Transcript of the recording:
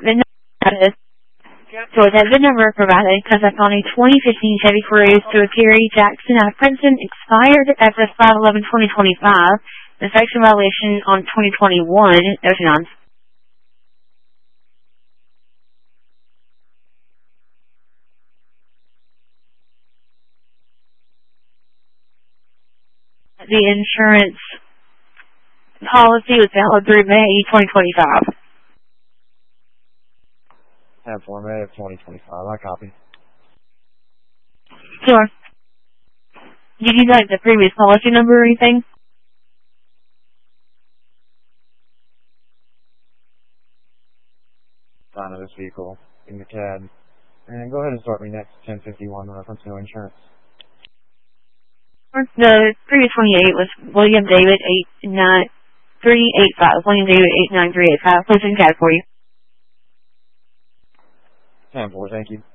VIN number. So that VIN number provided contact on a 2015 Chevy Cruze to a Gary Jackson out of Princeton, expired as of 5/11/2025. Inspection violation on 2021. Ocean on. The insurance policy was valid through May 2025. And for May of 2025. I copy. Sure. Did you like the previous policy number or anything? Sign of this vehicle in the cab. And go ahead and start me next 1051 reference no insurance. The previous 28 was William David 89385. William David 89385. Please in cab for you. 10-4, thank you.